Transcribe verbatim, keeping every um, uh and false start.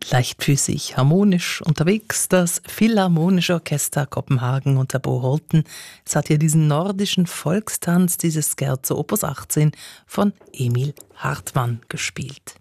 Leichtfüßig, harmonisch unterwegs, das Philharmonische Orchester Kopenhagen unter Bo Holten. Es hat hier diesen nordischen Volkstanz, dieses Scherzo Opus achtzehn von Emil Hartmann gespielt.